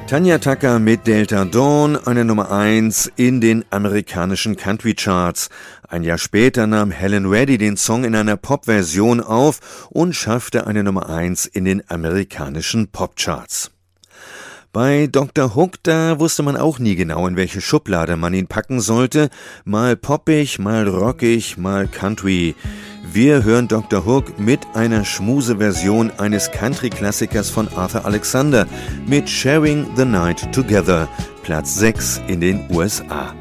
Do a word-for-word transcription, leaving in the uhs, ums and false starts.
Tanya Tucker mit Delta Dawn, eine Nummer eins in den amerikanischen Country Charts. Ein Jahr später nahm Helen Reddy den Song in einer Pop-Version auf und schaffte eine Nummer eins in den amerikanischen Popcharts. Bei Doktor Hook, da wusste man auch nie genau, in welche Schublade man ihn packen sollte. Mal poppig, mal rockig, mal Country. Wir hören Doktor Hook mit einer Schmuse-Version eines Country-Klassikers von Arthur Alexander mit Sharing the Night Together, Platz sechs in den U S A.